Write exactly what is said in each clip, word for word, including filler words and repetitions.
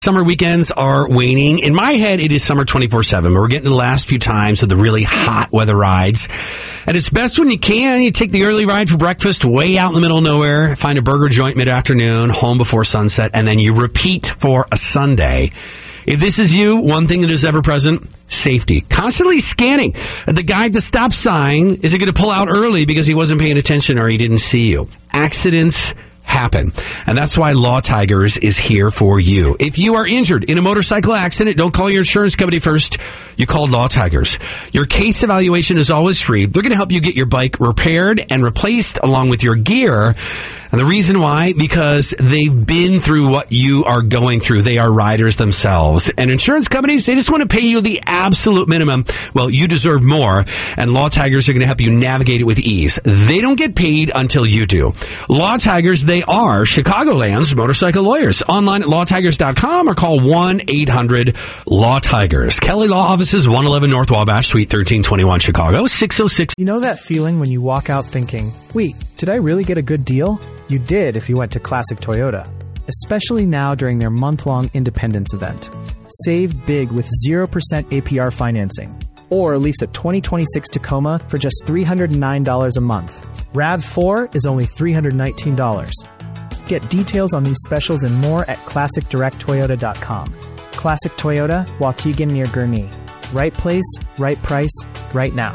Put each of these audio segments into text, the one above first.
Summer weekends are waning. In my head, it is summer twenty-four seven, but we're getting the last few times of the really hot weather rides. And it's best when you can. You take the early ride for breakfast way out in the middle of nowhere, find a burger joint mid-afternoon, home before sunset, and then you repeat for a Sunday. If this is you, one thing that is ever present, safety. Constantly scanning. The guy at the stop sign, is he going to pull out early because he wasn't paying attention or he didn't see you? Accidents happen. And that's why Law Tigers is here for you. If you are injured in a motorcycle accident, don't call your insurance company first. You call Law Tigers. Your case evaluation is always free. They're going to help you get your bike repaired and replaced along with your gear. And the reason why, because they've been through what you are going through. They are riders themselves. And insurance companies, they just want to pay you the absolute minimum. Well, you deserve more. And Law Tigers are going to help you navigate it with ease. They don't get paid until you do. Law Tigers, they are Chicagoland's motorcycle lawyers. Online at law tigers dot com or call one eight hundred law tigers. Kelly Law Offices, one eleven North Wabash, Suite thirteen twenty-one, Chicago, six oh six. You know that feeling when you walk out thinking, wait, did I really get a good deal? You did if you went to Classic Toyota, especially now during their month-long Independence event. Save big with zero percent A P R financing, or lease a twenty twenty-six Tacoma for just three hundred nine dollars a month. RAV four is only three hundred nineteen dollars. Get details on these specials and more at classic direct toyota dot com. Classic Toyota, Waukegan near Gurnee. Right place, right price, right now.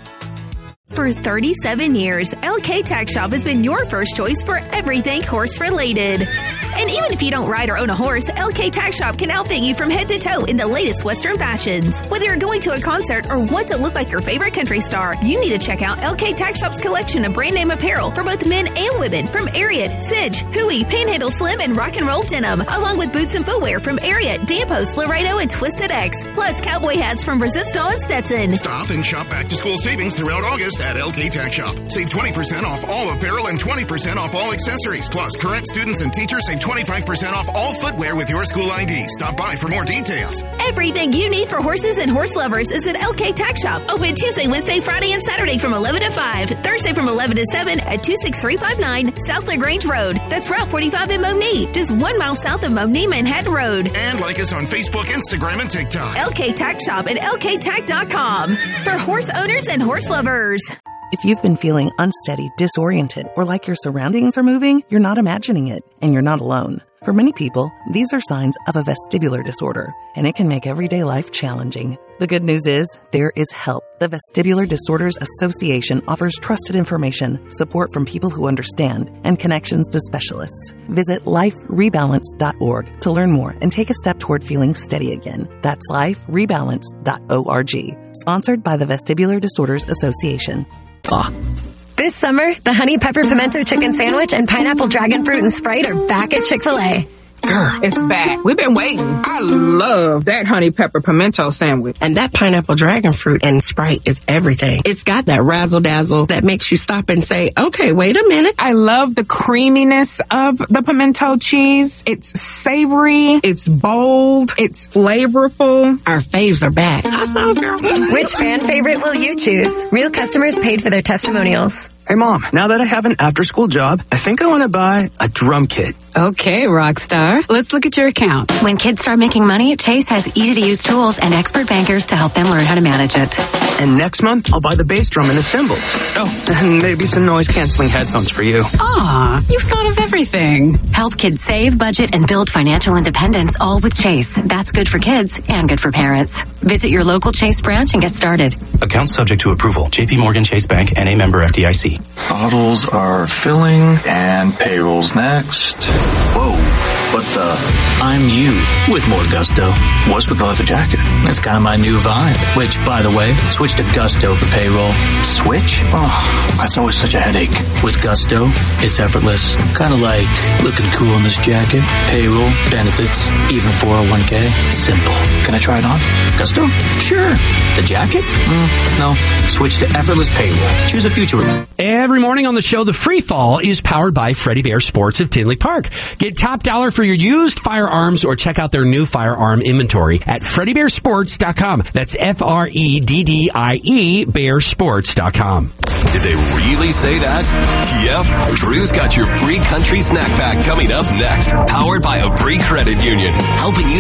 For thirty-seven years, L K Tack Shop has been your first choice for everything horse-related. And even if you don't ride or own a horse, L K Tack Shop can outfit you from head to toe in the latest Western fashions. Whether you're going to a concert or want to look like your favorite country star, you need to check out L K Tack Shop's collection of brand name apparel for both men and women from Ariat, Sidge, Huey, Panhandle Slim, and Rock and Roll Denim, along with boots and footwear from Ariat, Danpost, Laredo, and Twisted X, plus cowboy hats from Resistol and Stetson. Stop and shop back-to-school savings throughout August at L K Tack Shop. Save twenty percent off all apparel and twenty percent off all accessories. Plus, current students and teachers save twenty-five percent off all footwear with your school I D. Stop by for more details. Everything you need for horses and horse lovers is at L K Tack Shop. Open Tuesday, Wednesday, Friday, and Saturday from eleven to five. Thursday from eleven to seven at two six three five nine South LaGrange Road. That's Route forty-five in Monee, just one mile south of Monee, Manhattan Road. And like us on Facebook, Instagram, and TikTok. L K Tack Shop at L K tack dot com for horse owners and horse lovers. If you've been feeling unsteady, disoriented, or like your surroundings are moving, you're not imagining it, and you're not alone. For many people, these are signs of a vestibular disorder, and it can make everyday life challenging. The good news is, there is help. The Vestibular Disorders Association offers trusted information, support from people who understand, and connections to specialists. Visit life rebalance dot org to learn more and take a step toward feeling steady again. That's life rebalance dot org. Sponsored by the Vestibular Disorders Association. Ah. This summer, the Honey Pepper Pimento Chicken Sandwich and Pineapple Dragon Fruit and Sprite are back at Chick-fil-A. Girl, it's back. We've been waiting. I love that honey pepper pimento sandwich. And that pineapple dragon fruit and Sprite is everything. It's got that razzle dazzle that makes you stop and say, okay, wait a minute. I love the creaminess of the pimento cheese. It's savory. It's bold. It's flavorful. Our faves are back. I saw, girl. Which fan favorite will you choose? Real customers paid for their testimonials. Hey, Mom, now that I have an after-school job, I think I want to buy a drum kit. Okay, Rockstar. Let's look at your account. When kids start making money, Chase has easy-to-use tools and expert bankers to help them learn how to manage it. And next month, I'll buy the bass drum and the cymbals. Oh, and maybe some noise-canceling headphones for you. Aw, you've thought of everything. Help kids save, budget, and build financial independence, all with Chase. That's good for kids and good for parents. Visit your local Chase branch and get started. Account subject to approval. J P Morgan Chase Bank, N A member F D I C. Bottles are filling and payrolls next. Whoa, what the? I'm you with more gusto. What's with the leather jacket? It's kind of my new vibe. Which, by the way, switch to Gusto for payroll. Switch? Oh, that's always such a headache. With Gusto, it's effortless. Kind of like looking cool in this jacket. Payroll, benefits, even four oh one k. Simple. Can I try it on? Gusto? Sure. The jacket? Mm, no. Switch to effortless payroll. Choose a future. Every morning on the show, the Free Fall is powered by Freddie Bear Sports of Tinley Park. Get top dollar for your used firearms or check out their new firearm inventory at freddie bear sports dot com. That's F R E D D I E bear sports dot com. Did they really say that? Yep. Drew's got your free country snack pack coming up next. Powered by a Bree Credit Union. Helping you